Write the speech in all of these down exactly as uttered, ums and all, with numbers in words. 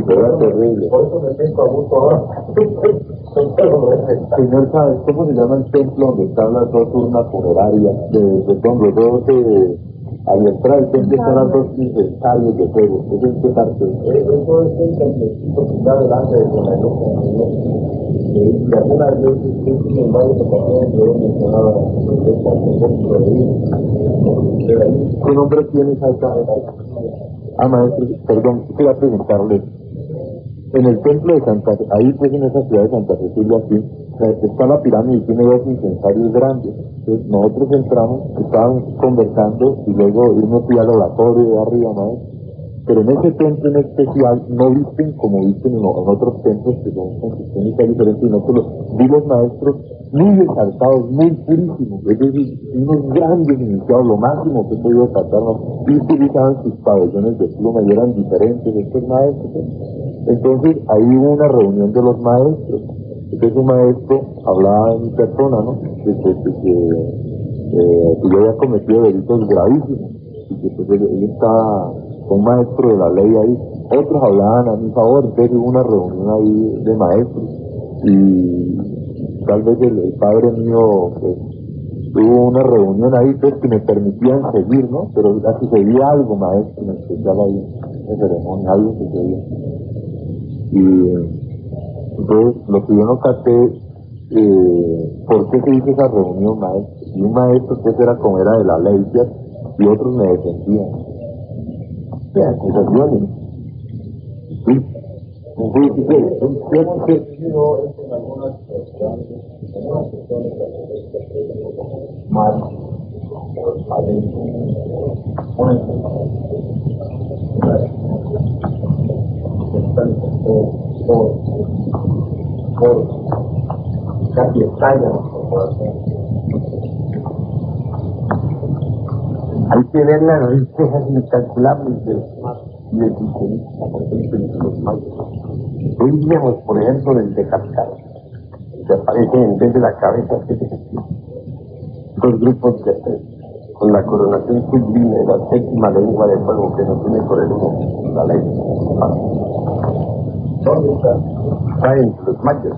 Era terrible. Por eso me siento a gusto ahora. Señor, ¿sabes cómo se llama el templo donde están las dos urnas funerarias de, de donde dos, eh, al entrar al templo están las dos inventarios de fuego? ¿Eso es qué parte? Eso es un templecito que está delante de la luz. Y algunas veces, en varias ocasiones, yo mencionaba ¿Qué nombre tiene esa casa? Ah, maestro, perdón, quería preguntarle. En el templo de Santa, ahí pues en esa ciudad de Santa Cecilia, aquí, está la pirámide y tiene dos incensarios grandes. Entonces nosotros entramos, estaban conversando y luego uno fui al oratorio de arriba, maestro. Pero en ese templo en especial no visten como visten en, en otros templos que son con sistémicas diferentes, sino que los vi los maestros muy exaltados, muy purísimos, es decir, unos grandes iniciados, lo máximo que he podido tratarnos, y utilizaban sus pabellones de pluma y eran diferentes estos maestros. Entonces ahí hubo una reunión de los maestros. Entonces un maestro hablaba en mi persona, ¿no? De que, de que, eh, que yo había cometido delitos gravísimos y que pues él, él estaba un maestro de la ley ahí. Otros hablaban a mi favor. Entonces hubo una reunión ahí de maestros y tal vez el, el padre mío pues, hubo una reunión ahí pues que me permitían seguir, ¿no? Pero así seguía algo, maestro, en especial ahí en ceremonia, algo que seguía. Y entonces lo que yo no capté, eh, ¿por qué se hizo esa reunión, maestro? Y un maestro pues era como era de la ley, ¿cierto? Y otros me defendían. ¿Qué acusaciones? Sí. Sí, sí, sí. Hemos recibido esto en algunas cuestiones, en algunas cuestiones más adentro. Están por, por, por, casi estallan por corazón. Hay que ver las riquezas incalculables del y del cristianismo, por ejemplo, entre los mayos. Hoy vemos, por ejemplo, del decapitado, que aparece en vez de la cabeza que se gestiona. Dos grupos de tres, con la coronación sublime de la séptima lengua de fuego que nos tiene por el humo, la ley. ¿Dónde está? Está entre los mayos.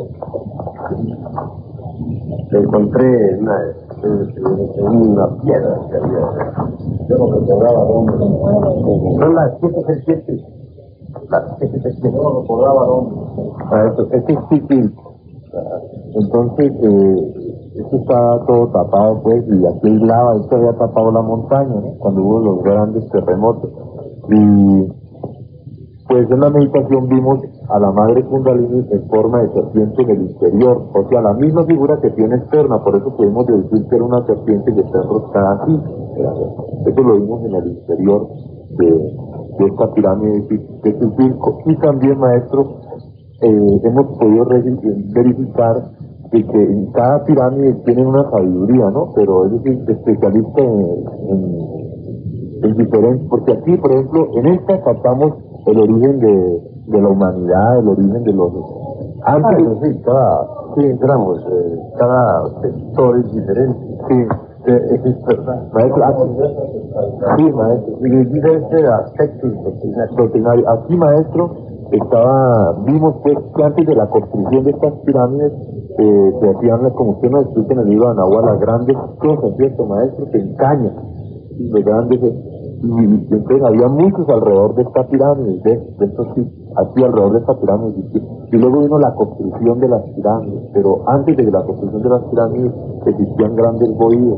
Lo encontré en una, en una piedra que había. Yo no recordaba dónde. Son las siete serpientes. Las siete serpientes. Yo no recordaba dónde. Ah, esto, este es Piquín. Entonces, eh, esto estaba todo tapado, pues, y aquí hay lava, esto había tapado la montaña, ¿no? Cuando hubo los grandes terremotos. Y, pues, en la meditación vimos a la madre Kundalini en forma de serpiente en el interior, o sea, la misma figura que tiene externa, por eso pudimos decir que era una serpiente que está enroscada así. Eso lo vimos en el interior de, de esta pirámide de Tulpilco. Y también, maestro, eh, hemos podido verificar de que en cada pirámide tienen una sabiduría, ¿no? Pero es decir, especialista en, en, en diferentes, porque aquí, por ejemplo, en esta captamos el origen de, de la humanidad, el origen de los... Antes, ah, sí, cada, sí, entramos, eh, cada sector es diferente, sí. Eh, es verdad, maestro, aquí, sí, maestro, y diferentes aspectos doctrinarios. Aquí, maestro, estaba, vimos pues que antes de la construcción de estas pirámides eh, se hacían, como usted nos explica en el libro de Anahuac, las grandes cosas, ¿cierto, maestro? Que encañan, los grandes, y, y entonces había muchos alrededor de esta pirámide, de, de estos sí, aquí alrededor de esta pirámide, y, y luego vino la construcción de las pirámides, pero antes de la construcción de las pirámides existían grandes bohíos.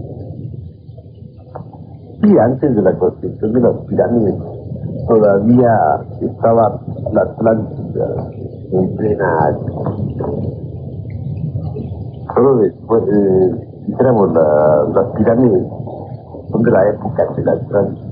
Y antes de la construcción de las pirámides todavía estaba la Atlántida en plena. Solo después, eh, dijéramos, la, las pirámides son de la época de la Atlántida.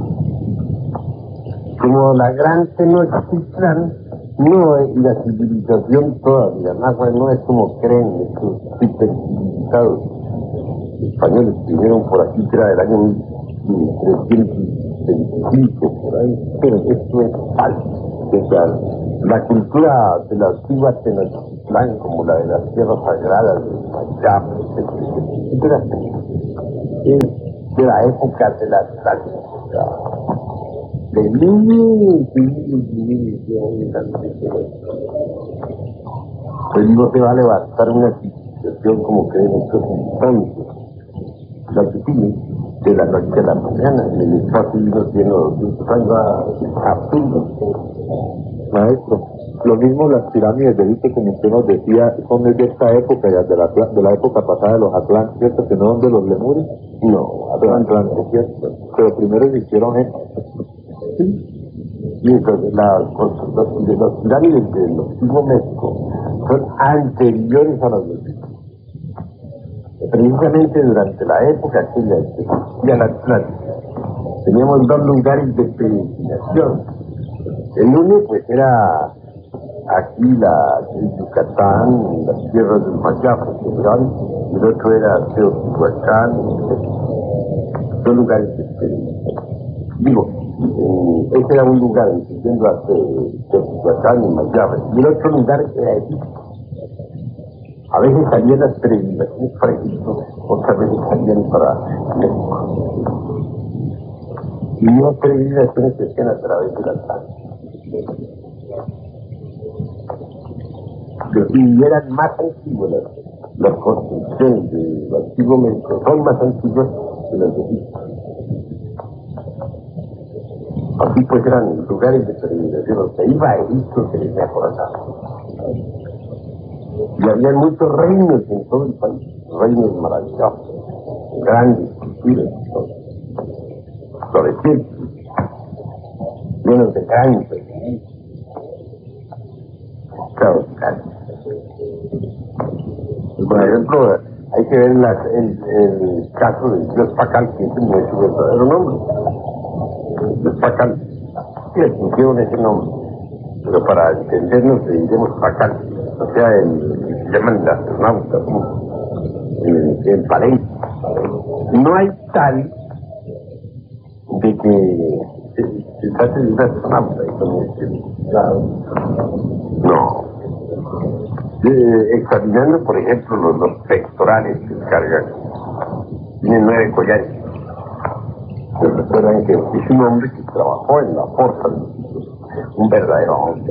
Como la gran Tenochtitlán, no es la civilización todavía, Nahua no es como creen estos hipercivilizados españoles que vinieron por aquí, que era del año mil trescientos veinticinco, por ahí, pero esto es falso. O sea, la cultura de la antigua Tenochtitlán, como la de las tierras sagradas de Mayap, etcétera, es de la época de la Atlántida. de mil y mil y mil pues no se va a levantar una situación como creen estos instantes. La que tiene de la noche a la mañana, en el espacio de unos cien o doscientos años, va absurdo. Maestro, lo mismo las pirámides de Egipto, como usted nos decía, son de esta época, ya de la, de la época pasada de los Atlantes, ¿cierto? Que no son de los lemures. No, Atlantes, Atlantes, ¿cierto? Pero primero se hicieron esto. sí. Y entonces las los pirámides de los Antiguo México son anteriores a los de Egipto. Precisamente durante la época aquella que existía la Atlántida, teníamos dos lugares de peregrinación. El uno pues era aquí la el Yucatán, las tierras del Mayab en general, y el otro era Teotihuacán, dos lugares de peregrinación. Digo, eh, ese era un lugar, incluyendo a Teotihuacán y Mayab, y el otro lugar era Egipto. A veces salían las peregrinaciones para Egipto, otras veces salían para México. Y las peregrinaciones se hacían a través de la Atlántida. Y eran más antiguas las, las construcciones del Antiguo México, son más antiguas que las de Egipto. Así pues eran lugares de peregrinación, o sea, iba a Egipto, se venía por acá. Y había muchos reinos en todo el país, reinos maravillosos, grandes culturas, florecientes, llenos de cáncer, claro, cáncer. Por ejemplo, hay que ver las, el, el caso del dios Pacal, que ese no es su verdadero nombre. El dios Pacal, sí le pusieron ese nombre, pero para entendernos le diremos Pacal. O sea, el, se llaman las astronautas, en, en Palenque. No hay tal de que se, se trate de una astronauta. Claro. No. Eh, examinando, por ejemplo, los, los pectorales que cargan, tienen nueve collares. Se recuerdan que es un hombre que trabajó en la fuerza, un verdadero hombre.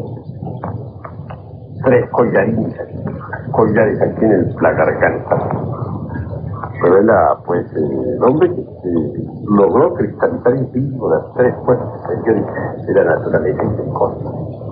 Tres collarines, collares aquí en la garganta. Revela, pues, el hombre que eh, logró cristalizar en sí mismo las tres fuerzas de la naturaleza y del cosmos.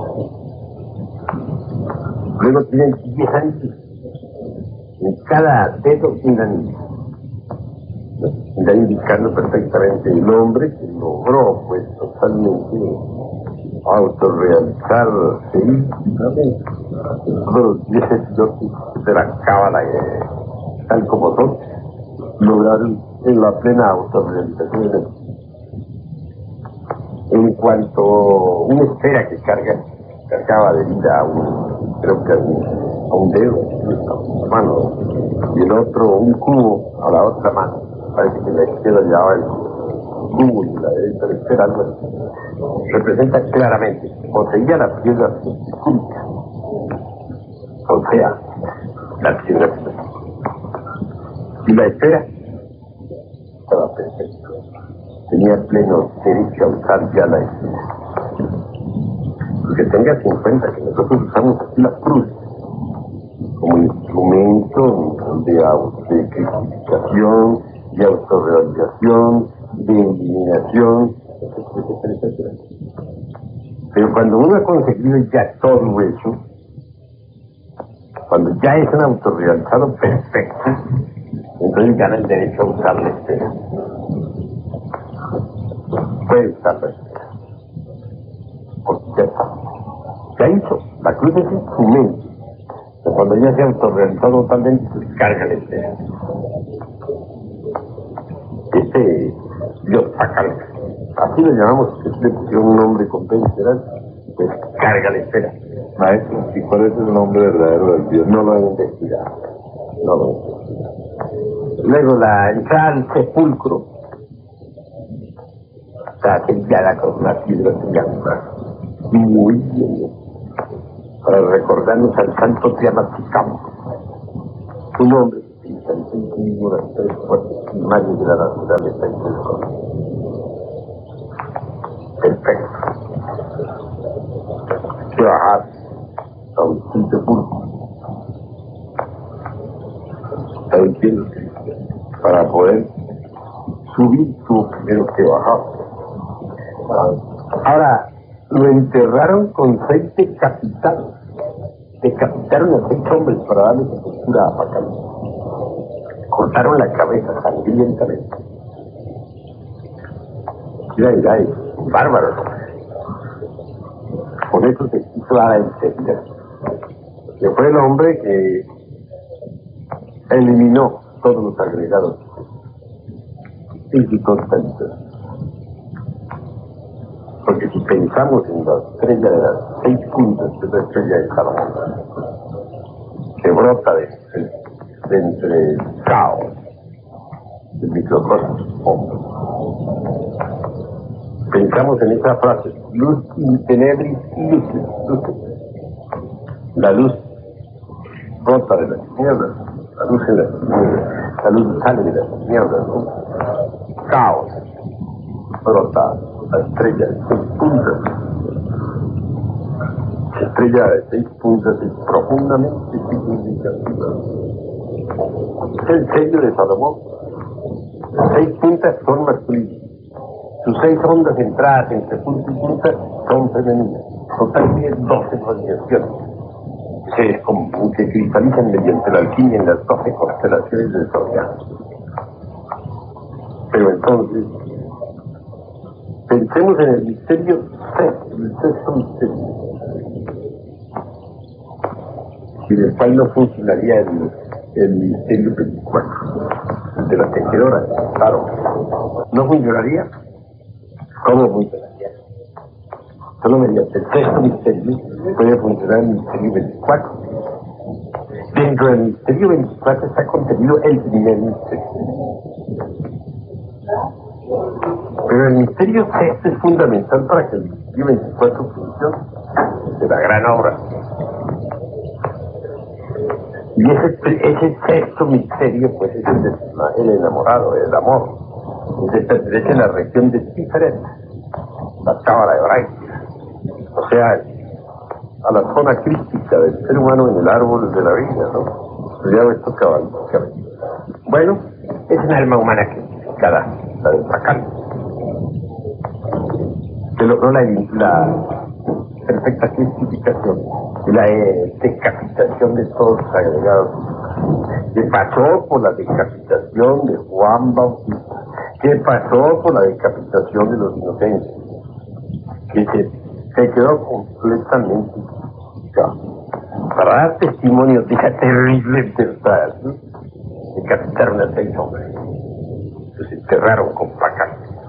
Luego tienen diez años. En cada dedo un anillo. Está indicando perfectamente el hombre que logró, pues, totalmente autorrealizarse y los diez estudios de la cábala, eh, tal como son, lograron en la plena autorrealización. En cuanto a una esfera que carga, cargaba de vida a un, creo que a un, a un dedo, a una mano, y el otro un cubo a la otra mano. Parece que la izquierda llevaba el cubo y la derecha la esfera, algo así. Representa claramente, poseía la piedra cúbica, o sea, la piedra y la esfera estaba perfecta. Tenía pleno derecho a usar ya la esfera. Porque tengas en cuenta que nosotros usamos aquí la cruz como instrumento de autocristificación, de autorrealización, de eliminación, etcétera, etcétera. Pero cuando uno ha conseguido ya todo eso, cuando ya es un autorrealizado perfecto, entonces gana el derecho a usar la esfera. Puede usar la esfera. Porque ya está. Ya hizo. La cruz es instrumento. Pero cuando ya se ha autorrealizado totalmente, pues carga la esfera. Este Dios Pacal, así lo llamamos, que le pusieron un nombre convencional, pues carga la esfera. Maestro, ¿y cuál es el nombre verdadero del Dios? No lo he investigado. No lo he investigado. Luego la entrada al sepulcro está sellada con una piedra triangular. Muy bien. Para recordarnos al santo Tiamaticamo. Un hombre que cristalizó en sí mismo las tres fuerzas primarias de la naturaleza y del cosmos. Perfecto. bajar a un quinto pulpo. ¿Está diciendo? Para poder subir tuvo primero que bajar. Ahora, lo enterraron con seis decapitados. Decapitaron a seis hombres para darle sepultura a Pacal. Cortaron la cabeza sangrientamente. Mira, mira, es bárbaro. Con eso se quiso dar a entender que fue el hombre que eliminó todos los agregados físicos tantos. Porque si pensamos en la estrella de las seis puntas, que es la estrella de Salomón, que brota de, de, de entre el caos, el microcosmos, hombre. Pensamos en esa frase, luz in tenebris lucis, lucis. La luz brota de las tinieblas, la luz en las tinieblas, la luz sale de las tinieblas, ¿no? Caos, brota la estrella de seis puntas. La estrella de seis puntas es profundamente significativa. Es el sello de Salomón. Las seis puntas son masculinas. Sus seis ondas entradas entre punta y punta son femeninas. Total tiene doce radiaciones. Se, como, que cristalizan mediante la alquimia en las doce constelaciones del zodiaco. Pero entonces, pensemos en el misterio sexto, el sexto misterio. Si después no funcionaría el, el misterio veinticuatro, el de la tejedora, claro. ¿No funcionaría? ¿Cómo funcionaría? Solo mediante el sexto misterio puede funcionar el misterio veinticuatro. Dentro del misterio veinticuatro está contenido el primer misterio. Pero el misterio sexto es fundamental para que el misterio veinticuatro funcione. De la gran obra. Y ese, ese sexto misterio, pues, es el, de, el enamorado, el amor. Entonces pertenece a la región de Tiferet, la cábala hebraica. O sea, a la zona crística del ser humano en el árbol de la vida, ¿no? Estudiado esto cabalísticamente. Bueno, es un alma humana cristificada, la de Pacal. Se logró la, la perfecta cristificación y la eh, decapitación de todos los agregados. Que pasó por la decapitación de Juan Bautista, que pasó por la decapitación de los inocentes, que se, se quedó completamente crucificado. Para dar testimonio de esa terrible verdad, ¿no? Decapitaron a seis hombres, los enterraron con Pacal,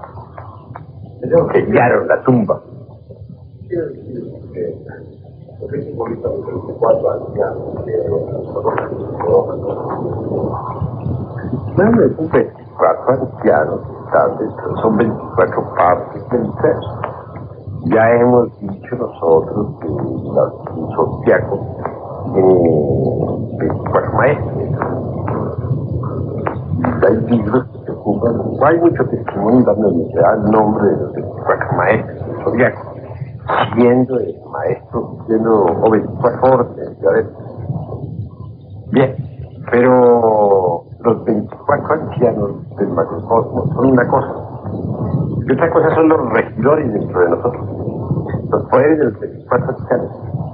sellaron la tumba. Porque simboliza los veinticuatro ancianos que no es un veinticuatro ancianos que están dentro, son veinticuatro partes del ser. Ya hemos dicho nosotros que el zodiaco tiene veinticuatro maestros. Hay libros que se ocupan, no hay mucho testimonio dando el nombre de los veinticuatro maestros del zodiaco. Siendo el maestro, siendo o veinticuatro órdenes, ya ves. Bien, pero los veinticuatro ancianos del macrocosmos son una cosa. Y otra cosa son los regidores dentro de nosotros. Los poderes de los veinticuatro ancianos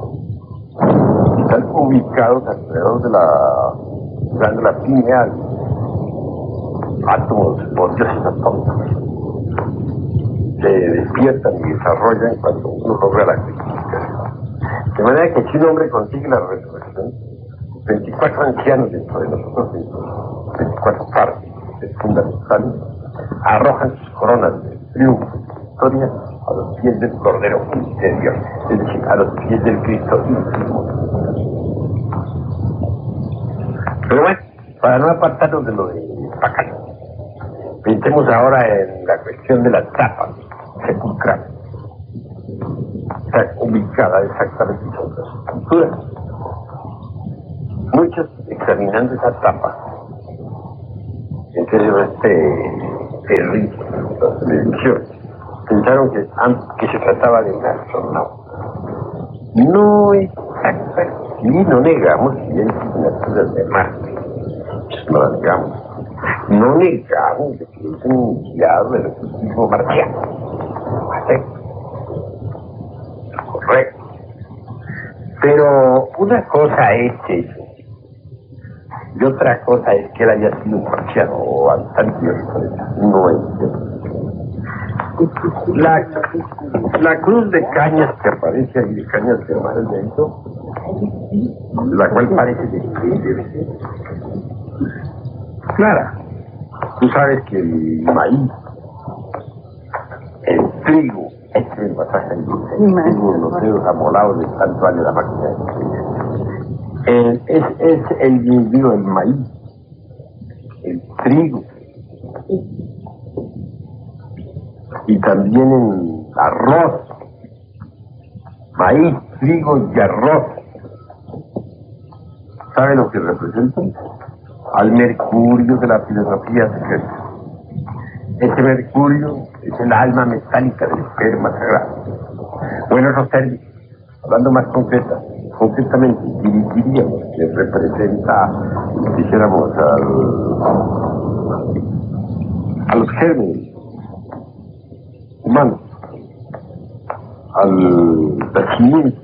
están ubicados alrededor de la glándula pineal. Átomos, dioses atómicos. Se despiertan y desarrollan cuando uno logra la cristificación. De manera que si un hombre consigue la resurrección, veinticuatro ancianos dentro de nosotros, veinticuatro partes fundamentales, arrojan sus coronas de triunfo y victoria a los pies del Cordero interior, es decir, a los pies del Cristo íntimo. Pero bueno, para no apartarnos de lo de Pacal, pensemos ahora en la cuestión de la tapa sepulcral. Está ubicada exactamente sobre la sepultura. Muchos, examinando esa tapa, entre este terrible televisión, pensaron que, que se trataba de un astronauta. no exacta, y no negamos que hay signaturas de Marte, no las negamos. No negamos de que es un guiado del ecliptismo marciano. Acepto. Correcto. Pero una cosa es eso. Y otra cosa es que él haya sido un marciano o bastante diferente. No es eso. La, la cruz de cañas que aparece ahí, de cañas de mar dentro, la cual parece que debe ser clara. Tú sabes que el maíz, el trigo, este es el pasaje del dulce, el trigo, los dedos amolados de tanto año la máquina de escribir. El, es, es el, digo, el maíz, el trigo, y también el arroz, maíz, trigo y arroz. ¿Sabe lo que representan? Al mercurio de la filosofía secreta. Ese mercurio es el alma metálica del esperma sagrado. Bueno, los términos, hablando más concreta, concretamente, diríamos que representa, dijéramos, al, a los gérmenes humanos, al nacimiento,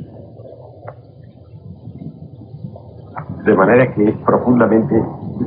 de manera que es profundamente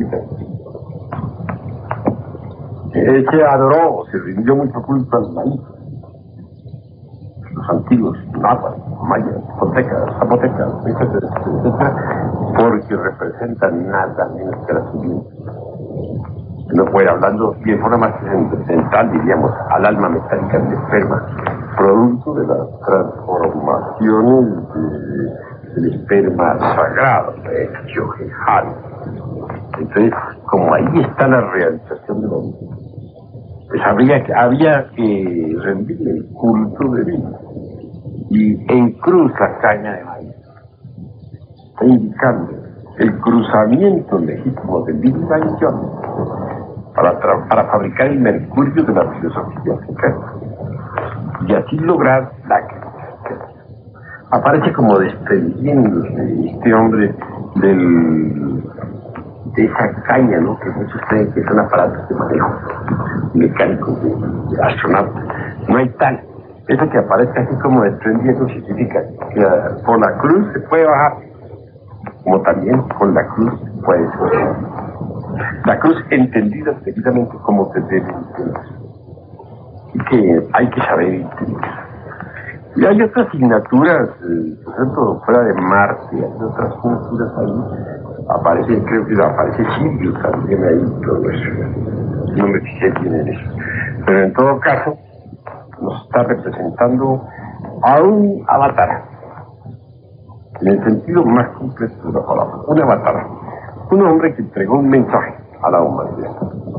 Eh, se adoró, se rindió mucho culto al maíz. Los antiguos náhuatl, mayas, aztecas, zapotecas, etcétera, etcétera, porque representan nada menos que la sublimación. No fue hablando y de forma más central, diríamos, al alma metálica del esperma, producto de las transformaciones de, del esperma sagrado, de Yohejal. Entonces, como ahí está la realización del hombre, pues habría que, había que rendirle el culto de vida. Y en cruz la caña de maíz está indicando el cruzamiento legítimo del Big Bang John para, para fabricar el mercurio de la filosofía secreta y así lograr la que aparece como desprendiéndose este hombre del de esa caña, ¿no? Que muchos creen que son aparatos de manejo mecánicos de, de astronautas. No hay tal. Eso que aparece así como desprendiendo significa que uh, por la cruz se puede bajar, como también con la cruz se puede subir. La cruz entendida debidamente como se debe entender. Y que hay que saber entender. Y hay otras asignaturas, eh, por ejemplo, fuera de Marte, hay otras asignaturas ahí. Aparece, creo que aparece Sirius también ahí, todo eso. No me fijé bien en eso. Pero en todo caso, nos está representando a un avatar. En el sentido más completo de la palabra. Un avatar. Un hombre que entregó un mensaje a la humanidad.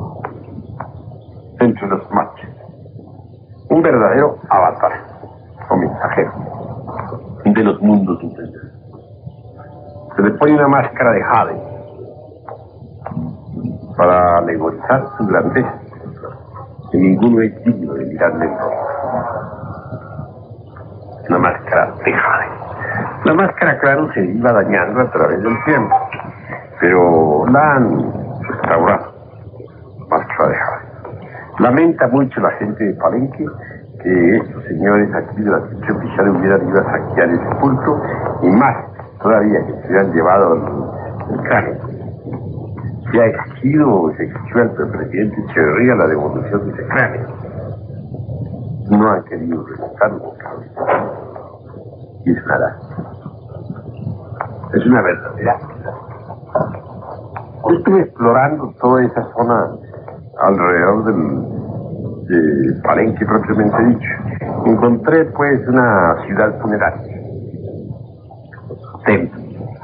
Entre los machos. Un verdadero avatar. O mensajero. De los mundos inferiores. Se le pone una máscara de jade para alegorizar su grandeza, que ninguno es digno de mirarle en rostro. Una máscara de jade. La máscara, claro, se iba dañando a través del tiempo, pero la han restaurado. Máscara de jade. Lamenta mucho la gente de Palenque que estos señores aquí de la sección oficial hubieran ido a saquear el sepulcro y más todavía que se hubieran llevado el, el cráneo. Se ha exigido, se exigió al presidente Echeverría la devolución de ese cráneo. No han querido respetarlo. Y es nada. Es una verdadera. Yo estuve explorando toda esa zona alrededor del, de Palenque propiamente dicho. Encontré pues una ciudad funeraria. Templo,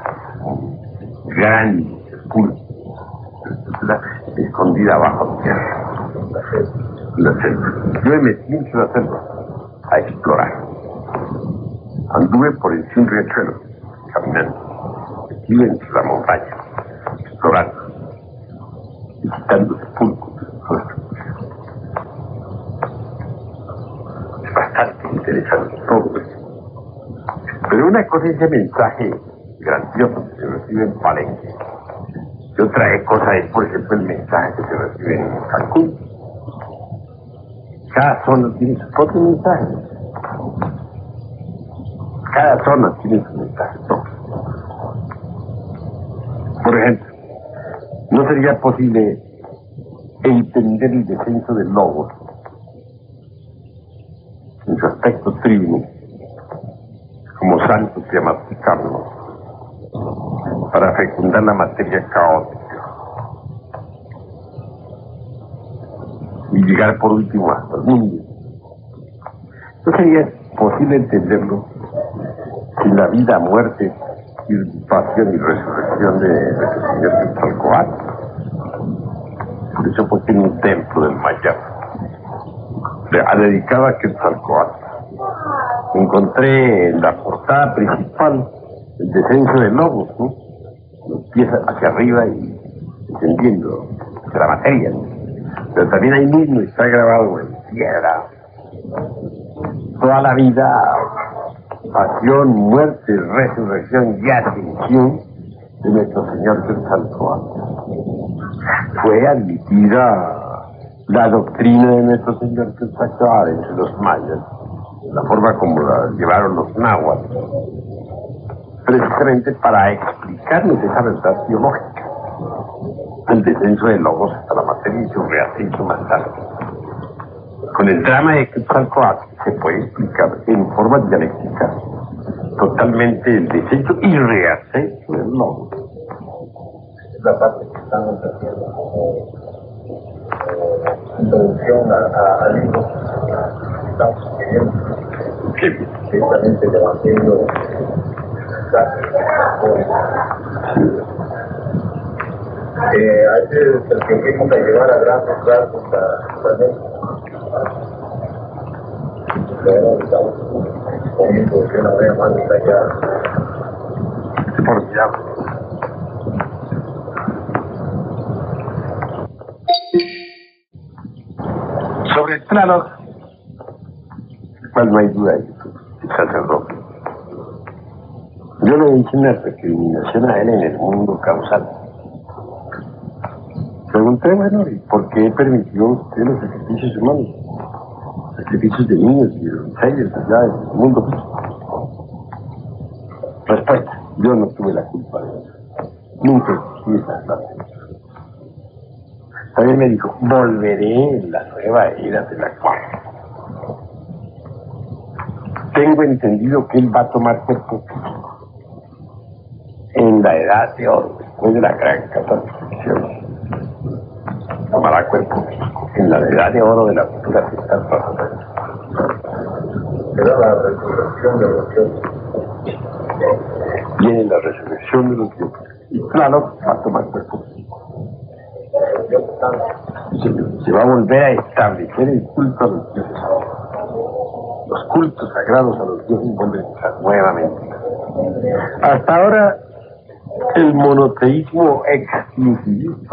grande, oscuro, escondida bajo tierra, la selva. Yo me metí en la selva a explorar. Anduve por el un riachuelo, caminando, metido entre la montaña, explorando, visitando sepulcros. Es bastante interesante todo eso. Pero una una cosa es ese mensaje grandioso que se recibe en Palenque. Y otra cosa es, por ejemplo, el mensaje que se recibe en Cancún. Cada zona tiene su propio mensaje. Cada zona tiene su mensaje propio. Por ejemplo, no sería posible entender el descenso del logos en su aspecto trino como santos y amaticarnos para fecundar la materia caótica y llegar por último hasta el mundo. No sería posible entenderlo sin la vida, muerte y pasión y resurrección de nuestro Señor Quetzalcóatl. Por eso pues tiene un templo del Mayab ha dedicado a Quetzalcóatl. Encontré en la portada principal el descenso de lobos, ¿no? Los pies hacia arriba y descendiendo hacia la materia, ¿no? Pero también ahí mismo está grabado en piedra toda la vida, pasión, muerte, resurrección y ascensión de nuestro Señor Quetzalcóatl. Fue admitida la doctrina de nuestro Señor Quetzalcóatl entre los mayas, la forma como la llevaron los náhuatl, precisamente para explicarnos esa verdad biológica, el descenso de logos hasta la materia y su reascenso más tarde. Con el drama de Quetzalcóatl se puede explicar en forma dialéctica totalmente el descenso y reascenso del logos. Es la parte que estamos haciendo como eh, introducción a, a, al libro que estamos escribiendo. Sí. Precisamente debatiendo eh, a veces el que queremos llevar a grandes rasgos a la ley. Pero estamos poniendo que una vez más está ya formidable. Sobre el plano, cual no hay duda de el sacerdote. Yo le hice una recriminación a él en el mundo causal. Pregunté, bueno, ¿y por qué permitió usted los sacrificios humanos? Sacrificios de niños y de doncellas allá en el mundo físico. Respuesta, yo no tuve la culpa de eso. Nunca exigí esa clase. También me dijo, volveré en la nueva era de la cual tengo entendido que él va a tomar cuerpo físico en la edad de oro, después de la gran catástrofe. Tomará cuerpo físico en la edad de oro de la futura fiesta pasada. Será la resurrección de los dioses. Viene la resurrección de los dioses. Y claro, va a tomar cuerpo físico. Se, se va a volver a establecer el culto a los dioses. Los cultos sagrados a los dioses vuelven a estar nuevamente. Hasta ahora, el monoteísmo exclusivista,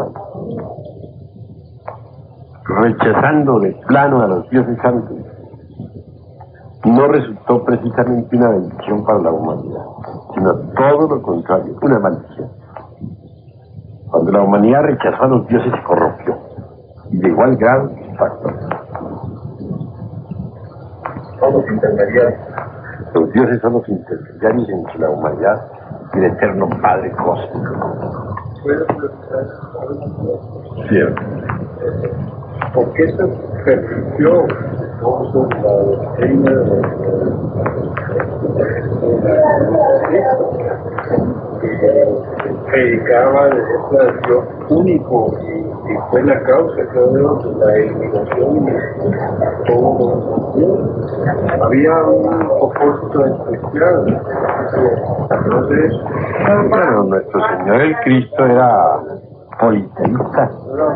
rechazando de plano a los dioses santos, no resultó precisamente una bendición para la humanidad, sino todo lo contrario, una maldición. Cuando la humanidad rechazó a los dioses se corrompió y llegó al grado factor. Todos intermediarios. Los dioses son los intermediarios entre la humanidad y el eterno Padre cósmico. Cierto. ¿Por qué se permitió entonces la doctrina de que predicaba de ese Dios único y, y fue la causa, creo, de la eliminación de todos los dioses? Había un propósito especial. Entonces, Bueno, nuestro Señor el Cristo era politeísta.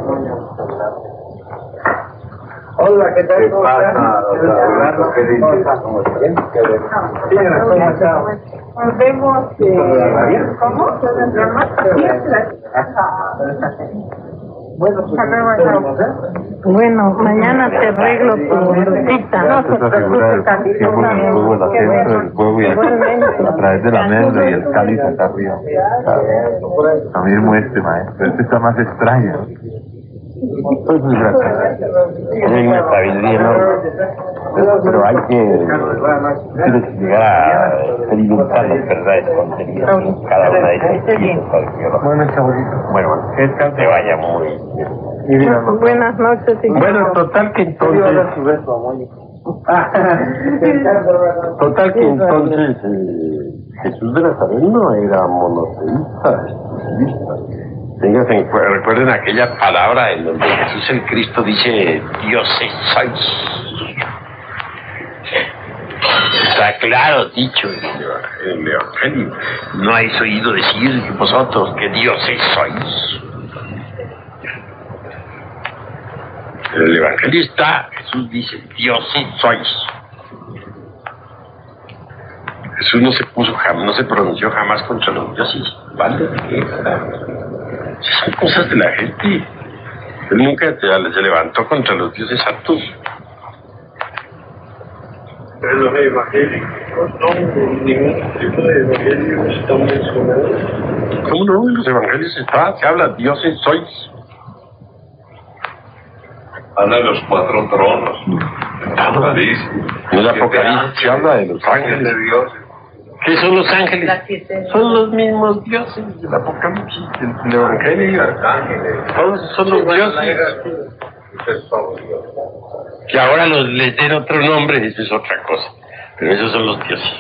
hola, ¿qué tal? ¿Qué pasa, doctor? ¿Qué dices? ¿Cómo está? Bien. ¿Cómo está? Nos vemos, eh, ¿cómo? Bueno, pues, Bueno, mañana te arreglo tu cita. No, esa figura del símbolo del fuego, el acento del fuego y el- a través de la mesa y el cáliz acá arriba. A mí muestre, maestro. Este está más extraño. Pues muy gracias. Hay una sabiduría enorme. Pero hay que, tienes que llegar a experimentar las verdades contenidas en cada una de esas piezas. Bueno, chavalito. Bueno, que te vaya muy bien. Buenas noches. Y Bueno, total que entonces... Total que entonces eh, Jesús de Nazaret no era monoteísta, exclusivista. Tengan en cu- recuerden aquella palabra en donde Jesús el Cristo dice, dioses sois. Está claro dicho en el Evangelio. No habéis oído decir vosotros que dioses sois. En el Evangelio está, Jesús dice, dioses sois. Jesús no se puso jamás, no se pronunció jamás contra los dioses, ¿vale? Son cosas de la gente. Él nunca se, se levantó contra los dioses santos. Pero los evangélicos no, ningún tipo de evangelios están mencionados. ¿Cómo no? En los evangelios está, se habla, dioses sois. Habla de los cuatro tronos. Apocalipsis. En el Apocalipsis se habla de los ángeles. de Dios. ¿Qué son los ángeles? Son los mismos dioses del Apocalipsis, del Evangelio. Todos son los dioses. Que ahora los, les den otro nombre, eso es otra cosa. Pero esos son los dioses.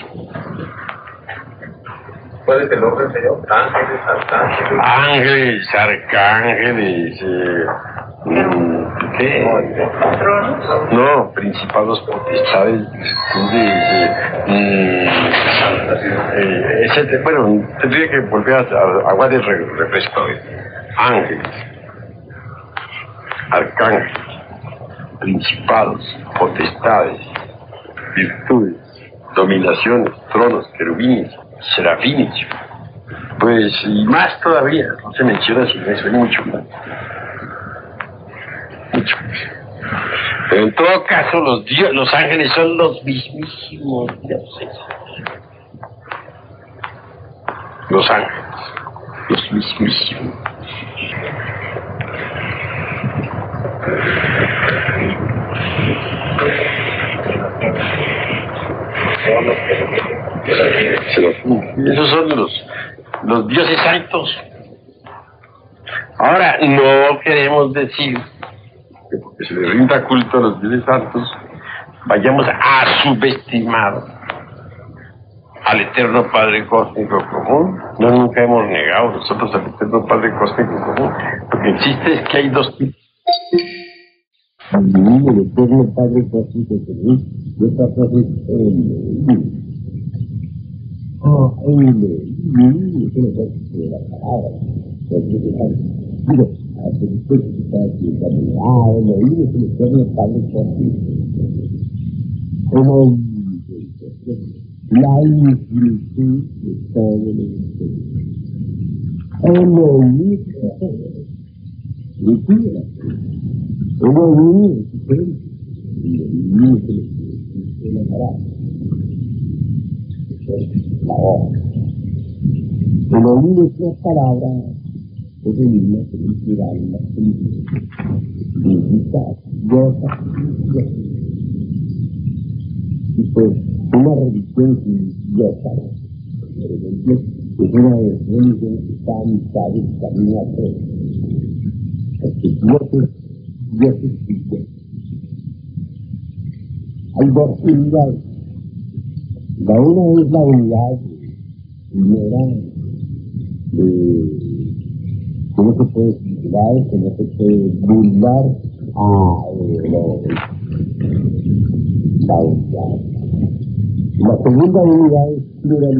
¿Cuál es el nombre del Señor? Ángeles, arcángeles. Ángeles, arcángeles, eh, mm, ¿qué? No, principados, potestades, virtudes, eh, mm, eh, etcétera. Bueno, tendría que volver a, a, a guardar el refresco. Ángeles, arcángeles, principados, potestades, virtudes, dominaciones, tronos, querubines, serafines, pues y más todavía, no se menciona sin eso, hay mucho más. Mucho más. Pero en todo caso, los, dios, los ángeles son los mismísimos dioses. Los ángeles, los mismísimos. Esos son los, los dioses santos. Ahora, no queremos decir que porque se le rinda culto a los dioses santos, vayamos a subestimar al eterno Padre Cósmico Común. No, nunca hemos negado nosotros al eterno Padre Cósmico Común. Lo que existe es que hay dos tipos. El divino, el eterno Padre Cósmico Común, de esta frase es Oh, el divino, es una cosa de la palabra. Digo, hasta después que está aquí, ah, el divino es el eterno Padre Cósmico. Como la infinitud de todo el universo. Elohim, Elohim, Elohim, Elohim, la obra. Elohim es una palabra que se llama felicidad, la felicidad, felicidad, goza, y pues una religión religiosa, por ejemplo, es una religión que está a mitad del camino a tres. Porque Dios es, Dios es Dios. Hay dos unidades. La una es la unidad primera de que no se puede criticar, que no se puede burlar a los la unidad. La segunda unidad es pluralidad.